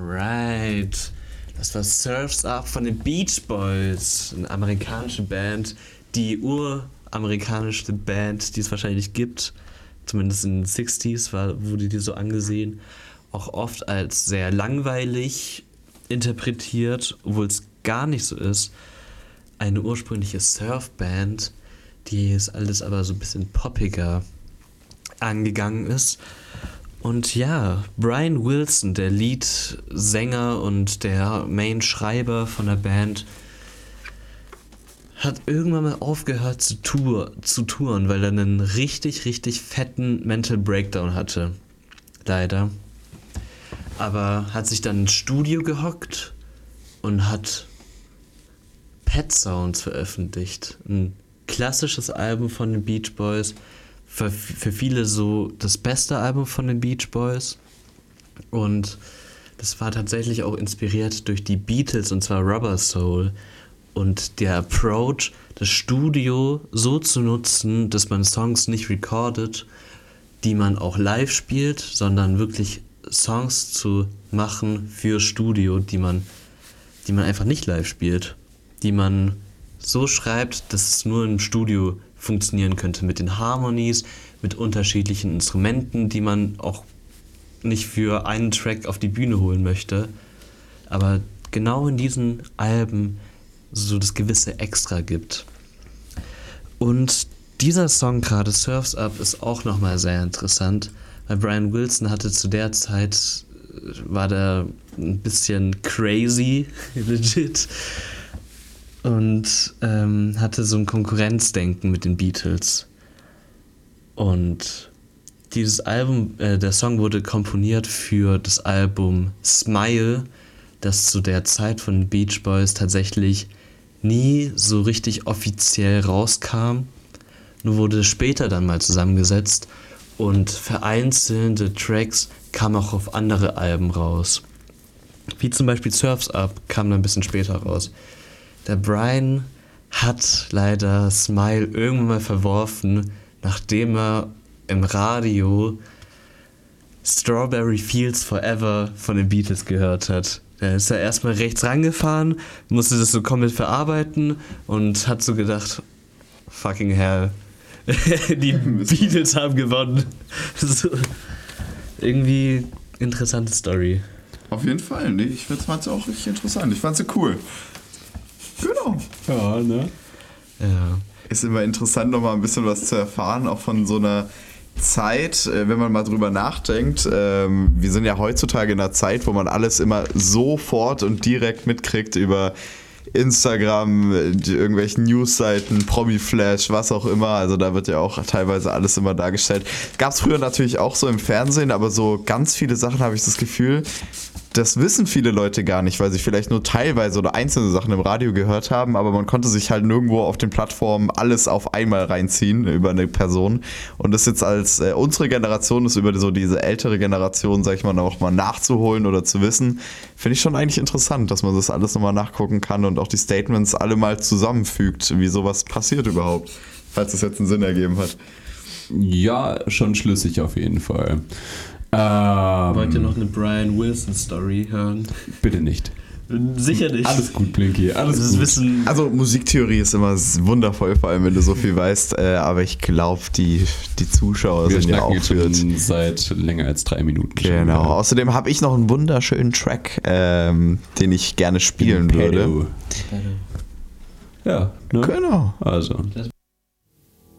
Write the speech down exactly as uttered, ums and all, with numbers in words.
Alright. Das war Surf's Up von den Beach Boys, eine amerikanische Band, die uramerikanischste Band, die es wahrscheinlich gibt. Zumindest in den sechziger war, wurde die so angesehen. Auch oft als sehr langweilig interpretiert, obwohl es gar nicht so ist. Eine ursprüngliche Surfband, die es alles aber so ein bisschen poppiger angegangen ist. Und ja, Brian Wilson, der Leadsänger und der Main-Schreiber von der Band, hat irgendwann mal aufgehört zu, tour, zu touren, weil er einen richtig, richtig fetten Mental Breakdown hatte. Leider. Aber hat sich dann ins Studio gehockt und hat Pet Sounds veröffentlicht. Ein klassisches Album von den Beach Boys. Für, für viele so das beste Album von den Beach Boys. Und das war tatsächlich auch inspiriert durch die Beatles, und zwar Rubber Soul. Und der Approach, das Studio so zu nutzen, dass man Songs nicht recordet, die man auch live spielt, sondern wirklich Songs zu machen für Studio, die man, die man einfach nicht live spielt. Die man so schreibt, dass es nur im Studio funktionieren könnte, mit den Harmonies, mit unterschiedlichen Instrumenten, die man auch nicht für einen Track auf die Bühne holen möchte, aber genau in diesen Alben so das gewisse Extra gibt. Und dieser Song gerade, Surf's Up, ist auch nochmal sehr interessant, weil Brian Wilson hatte zu der Zeit, war der ein bisschen crazy, legit, und ähm, hatte so ein Konkurrenzdenken mit den Beatles. Und dieses Album, äh, der Song wurde komponiert für das Album Smile, das zu der Zeit von Beach Boys tatsächlich nie so richtig offiziell rauskam. Nur wurde es später dann mal zusammengesetzt und vereinzelte Tracks kamen auch auf andere Alben raus. Wie zum Beispiel Surf's Up kam dann ein bisschen später raus. Der Brian hat leider Smile irgendwann mal verworfen, nachdem er im Radio Strawberry Fields Forever von den Beatles gehört hat. Da ist er erstmal rechts rangefahren, musste das so komplett verarbeiten und hat so gedacht, fucking hell, die Beatles haben gewonnen. So, irgendwie interessante Story. Auf jeden Fall, nee, ich fand sie auch richtig interessant. Ich fand sie cool. Genau. Ja, ne? Ja. Ist immer interessant, nochmal ein bisschen was zu erfahren, auch von so einer Zeit, wenn man mal drüber nachdenkt. Ähm, wir sind ja heutzutage in einer Zeit, wo man alles immer sofort und direkt mitkriegt über Instagram, irgendwelchen Newsseiten, Promi-Flash, was auch immer. Also da wird ja auch teilweise alles immer dargestellt. Gab es früher natürlich auch so im Fernsehen, aber so ganz viele Sachen habe ich das Gefühl, das wissen viele Leute gar nicht, weil sie vielleicht nur teilweise oder einzelne Sachen im Radio gehört haben, aber man konnte sich halt nirgendwo auf den Plattformen alles auf einmal reinziehen über eine Person. Und das jetzt als äh, unsere Generation, das über so diese ältere Generation, sag ich mal, auch mal nachzuholen oder zu wissen, finde ich schon eigentlich interessant, dass man das alles nochmal nachgucken kann und auch die Statements alle mal zusammenfügt, wie sowas passiert überhaupt, falls es jetzt einen Sinn ergeben hat. Ja, schon schlüssig auf jeden Fall. Ähm, Wollt ihr noch eine Brian Wilson Story hören? Bitte nicht. Sicher nicht. Alles gut, Blinky, alles das gut. Wissen. Also Musiktheorie ist immer wundervoll, vor allem wenn du so viel weißt, äh, aber ich glaube, die, die Zuschauer Wir sind ja auch jetzt für... schon seit länger als drei Minuten. Genau, schon. Außerdem habe ich noch einen wunderschönen Track, ähm, den ich gerne spielen Pedo. würde. Ja, ne? Genau. Also. Das